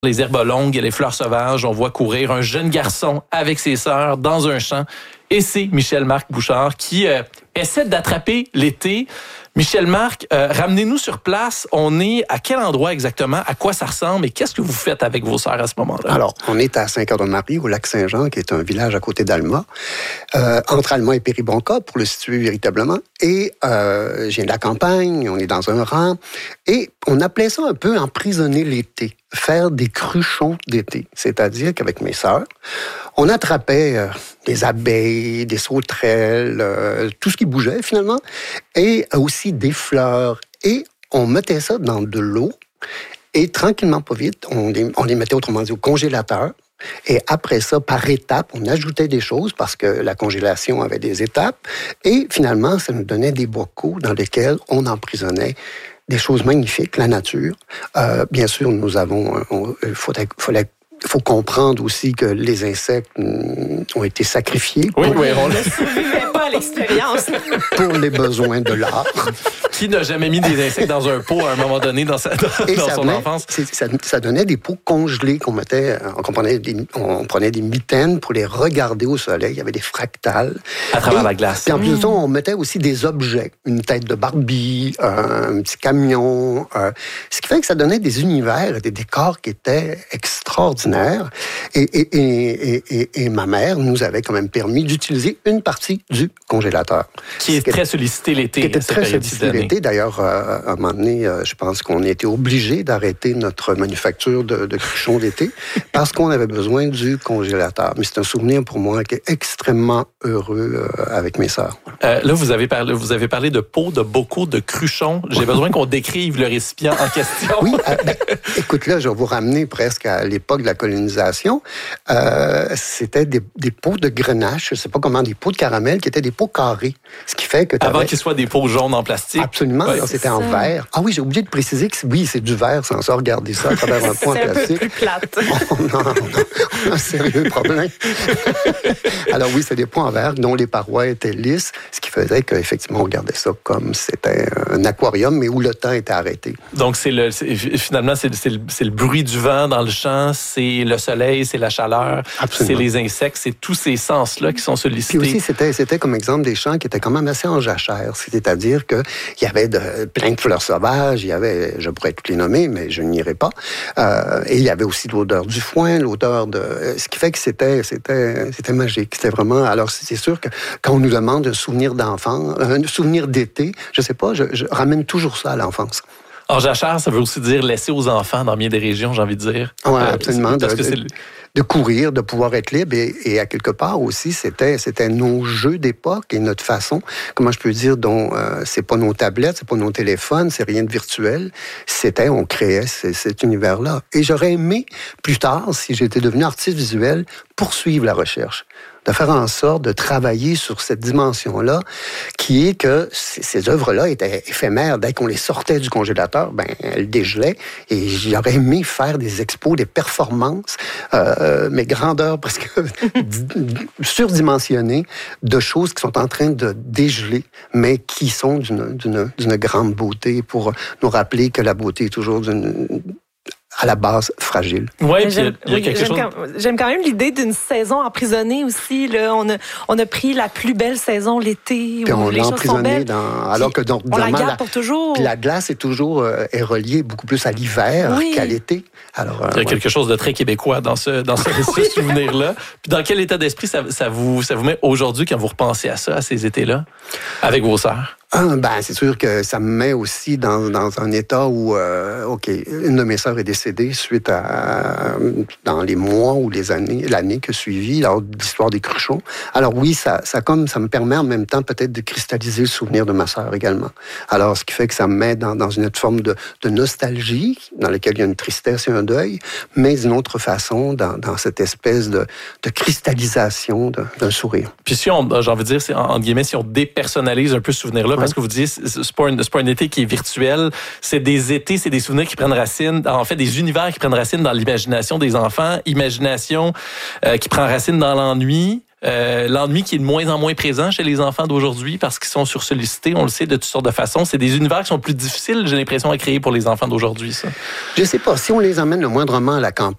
Les herbes longues et les fleurs sauvages, on voit courir un jeune garçon avec ses sœurs dans un champ. Et c'est Michel-Marc Bouchard qui essaie d'attraper l'été. Michel-Marc, ramenez-nous sur place. On est à quel endroit exactement? À quoi ça ressemble? Et qu'est-ce que vous faites avec vos sœurs à ce moment-là? Alors, on est à Saint-Cœur-de-Marie, au lac Saint-Jean, qui est un village à côté d'Alma, entre Alma et Péribonka, pour le situer véritablement. Et je viens de la campagne, on est dans un rang. Et on appelait ça un peu emprisonner l'été, faire des cruchons d'été. C'est-à-dire qu'avec mes sœurs, on attrapait des abeilles, des sauterelles, tout ce qui bougeait finalement, et aussi des fleurs. Et on mettait ça dans de l'eau, et tranquillement, pas vite, on les mettait autrement dit au congélateur. Et après ça, par étapes, on ajoutait des choses parce que la congélation avait des étapes. Et finalement, ça nous donnait des bocaux dans lesquels on emprisonnait des choses magnifiques, la nature. Bien sûr, nous avons... Il faut comprendre aussi que les insectes ont été sacrifiés. Oui, on ne survivait pas à l'expérience. Pour les besoins de l'art. Qui n'a jamais mis des insectes dans un pot à un moment donné dans son enfance? Ça donnait des pots congelés qu'on mettait, on prenait des mitaines pour les regarder au soleil. Il y avait des fractales. À travers la glace. Et en plus de ça, on mettait aussi des objets. Une tête de Barbie, un petit camion. Ce qui fait que ça donnait des univers et des décors qui étaient extraordinaires. Et ma mère nous avait quand même permis d'utiliser une partie du congélateur. Qui est très sollicité l'été. Qui était très sollicité l'été. D'ailleurs, à un moment donné, je pense qu'on a été obligé d'arrêter notre manufacture de cruchons d'été parce qu'on avait besoin du congélateur. Mais c'est un souvenir pour moi qui est extrêmement heureux avec mes sœurs. Là, vous avez parlé de pots, de bocaux, de cruchons. J'ai besoin qu'on décrive le récipient en question. Oui, écoute, là, je vais vous ramener presque à l'époque de la colonisation. C'était des pots de grenache, je ne sais pas comment, des pots de caramel qui étaient des pots carrés. Ce qui fait que avant qu'ils soient des pots jaunes en plastique. Absolument, ouais, c'était en verre. Ah oui, j'ai oublié de préciser que oui, c'est du verre, sans ça, regardez ça à travers un pot en plastique. C'est un peu plus plate. On a un sérieux problème. Alors oui, c'est des pots en verre dont les parois étaient lisses, ce qui faisait qu'effectivement, on regardait ça comme c'était un aquarium, mais où le temps était arrêté. Donc, finalement, c'est le bruit du vent dans le champ, c'est le soleil, c'est la chaleur, absolument, c'est les insectes, c'est tous ces sens-là qui sont sollicités. Puis aussi, c'était comme exemple des champs qui étaient quand même assez en jachère, c'est-à-dire qu'il y avait plein de fleurs sauvages, il y avait, je pourrais toutes les nommer, mais je n'irai pas, et il y avait aussi l'odeur du foin, l'odeur de... Ce qui fait que c'était magique, c'était vraiment... Alors, c'est sûr que quand on nous demande un souvenir d'enfant, un souvenir d'été, je sais pas, je ramène toujours ça à l'enfance. En jachère, ça veut aussi dire laisser aux enfants dans bien des régions, j'ai envie de dire. Oui, absolument. De courir, de pouvoir être libre et à quelque part aussi, c'était nos jeux d'époque et notre façon, comment je peux dire, dont c'est pas nos tablettes, c'est pas nos téléphones, c'est rien de virtuel. On créait cet univers-là. Et j'aurais aimé, plus tard, si j'étais devenu artiste visuel, poursuivre la recherche, de faire en sorte de travailler sur cette dimension-là, qui est que ces œuvres-là étaient éphémères. Dès qu'on les sortait du congélateur, elles dégelaient. Et j'aurais aimé faire des expos, des performances, mais grandeur presque surdimensionnées, de choses qui sont en train de dégeler, mais qui sont d'une grande beauté pour nous rappeler que la beauté est toujours à la base fragile. Ouais, puis il y a quelque chose... J'aime quand même l'idée d'une saison emprisonnée aussi. Là. On a pris la plus belle saison l'été, puis où les choses sont belles. Alors que on la garde pour toujours. Puis la glace est toujours reliée beaucoup plus à l'hiver qu'à l'été. Alors, il y a quelque chose de très québécois dans ce souvenir-là. Puis dans quel état d'esprit ça vous met aujourd'hui quand vous repensez à ça, à ces étés-là, avec vos sœurs? C'est sûr que ça me met aussi dans un état où, une de mes sœurs est décédée suite dans les mois ou l'année qui a suivi, lors de l'histoire des cruchons. Alors oui, ça me permet en même temps peut-être de cristalliser le souvenir de ma sœur également. Alors, ce qui fait que ça me met dans une autre forme de nostalgie, dans laquelle il y a une tristesse et un deuil, mais d'une autre façon, dans cette espèce de cristallisation d'un sourire. Puis si j'ai envie de dire, c'est entre guillemets, si on dépersonnalise un peu ce souvenir-là, parce que vous disiez, c'est pas un été qui est virtuel, c'est des étés, c'est des souvenirs qui prennent racine, en fait, des univers qui prennent racine dans l'imagination des enfants, imagination qui prend racine dans l'ennui. l'ennui qui est de moins en moins présent chez les enfants d'aujourd'hui parce qu'ils sont sursollicités, on le sait, de toutes sortes de façons. C'est des univers qui sont plus difficiles, j'ai l'impression, à créer pour les enfants d'aujourd'hui, ça. Je sais pas. Si on les emmène le moindrement à la campagne,